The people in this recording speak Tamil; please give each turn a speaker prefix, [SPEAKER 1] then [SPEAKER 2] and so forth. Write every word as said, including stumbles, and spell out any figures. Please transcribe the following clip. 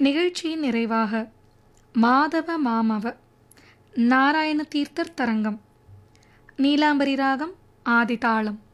[SPEAKER 1] நிகழ்ச்சியின் நிறைவாக மாதவ மாமவ நாராயண தீர்த்தர் தரங்கம் நீலாம்பரி ராகம் ஆதிதாளம்.